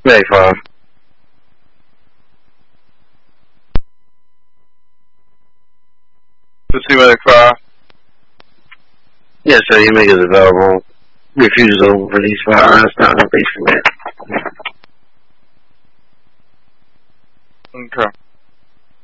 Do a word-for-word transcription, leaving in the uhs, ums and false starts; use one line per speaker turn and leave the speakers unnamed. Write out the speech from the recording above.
Very far.
Pacific five.
Yes, sir. You make it available. Refusal, release firearms, not in base command.
Okay.